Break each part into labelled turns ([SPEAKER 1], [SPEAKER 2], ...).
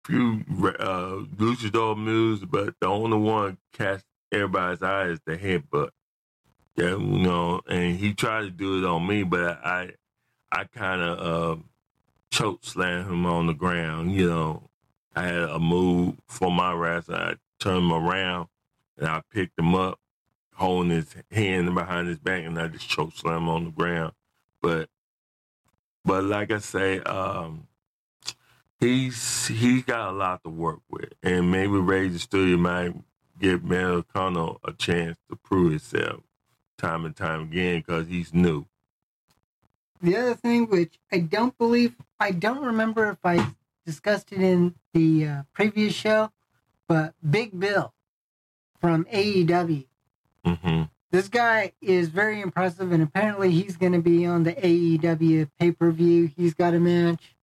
[SPEAKER 1] few luchador moves, but the only one catch everybody's eye is the headbutt. Yeah, and he tried to do it on me, but I kind of choke slam him on the ground. I had a move for my wrestler. I turned him around and I picked him up, holding his hand behind his back, and I just choke slam him on the ground. But like I say, he's got a lot to work with, and maybe Rey Mysterio might give Americano a chance to prove himself time and time again because he's new.
[SPEAKER 2] The other thing, which I don't remember if I discussed it in the previous show, but Big Bill from AEW.
[SPEAKER 1] Mm-hmm.
[SPEAKER 2] This guy is very impressive, and apparently he's going to be on the AEW pay-per-view. He's got a match.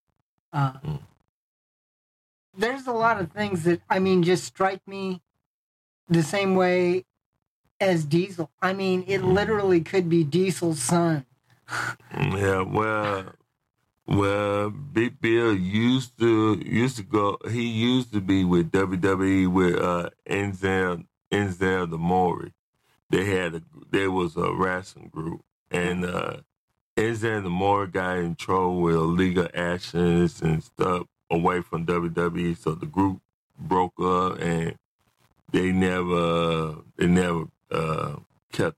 [SPEAKER 2] There's a lot of things that, just strike me the same way as Diesel. It literally could be Diesel's son.
[SPEAKER 1] Yeah, well, Big Bill used to go. He used to be with WWE with Enzel Amore. There was a wrestling group, and Enzel Amore got in trouble with illegal actions and stuff away from WWE, so the group broke up, and they never kept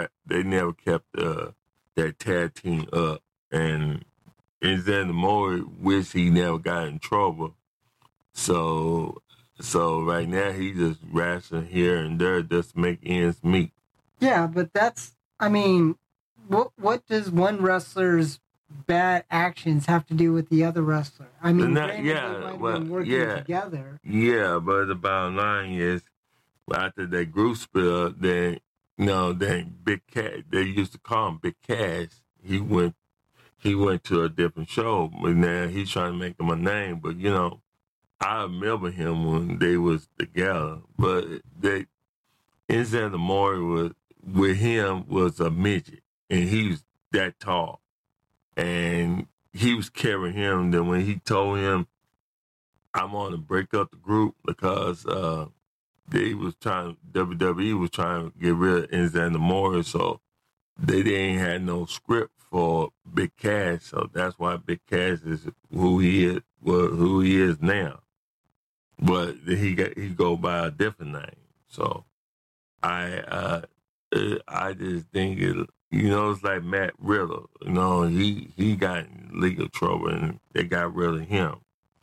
[SPEAKER 1] that tag team up, and Enzel Amore wish he never got in trouble. So right now he just wrestling here and there just to make ends meet.
[SPEAKER 2] Yeah, but that's what does one wrestler's bad actions have to do with the other wrestler? They might have been working together.
[SPEAKER 1] Yeah, but the bottom line is after that group split, then Big Cash, they used to call him Big Cash. He went to a different show, but now he's trying to make him a name. But I remember him when they was together. But Enzel Amore with him was a midget, and he was that tall, and he was carrying him. Then when he told him, "I'm going to break up the group," because WWE was trying to get rid of Enzel Amore, so they didn't have no script for Big Cash, so that's why Big Cash is who he is now. But he go by a different name. So I just think it's like Matt Riddle. He got in legal trouble and they got rid of him.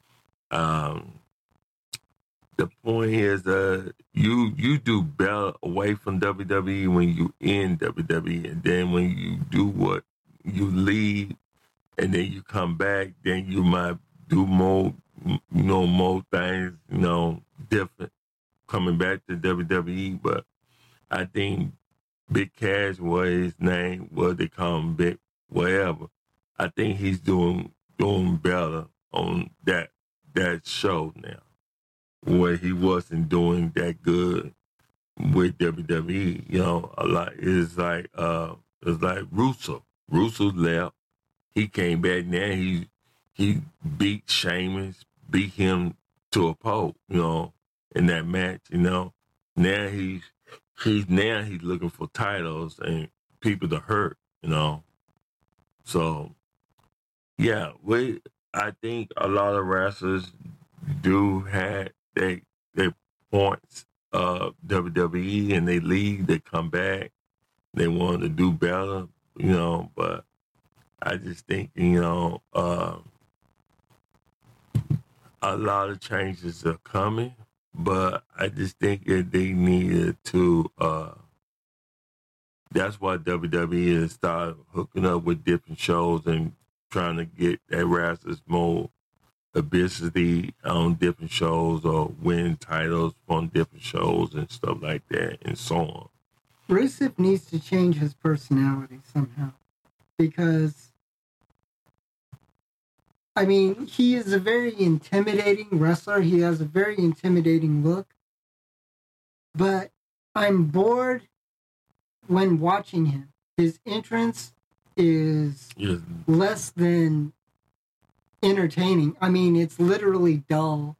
[SPEAKER 1] The point is, you do better away from WWE when you in WWE, and then when you do what you leave, and then you come back, then you might do more things, different coming back to WWE. But I think Big Cash, what his name, what they call him, Big whatever. I think he's doing better on that show now, where he wasn't doing that good with WWE. A lot it's like Russo. Russo left. He came back. Now he beat Sheamus, beat him to a pulp, in that match. Now he's looking for titles and people to hurt. So yeah, I think a lot of wrestlers do have their points of WWE, and they leave, they come back, they want to do better, but I just think, a lot of changes are coming, but I just think that they needed to, that's why WWE has started hooking up with different shows and trying to get their wrestlers more publicity on different shows or win titles on different shows and stuff like that and so on.
[SPEAKER 2] Rusev needs to change his personality somehow, because he is a very intimidating wrestler. He has a very intimidating look, but I'm bored when watching him. His entrance is less than entertaining. It's literally dull.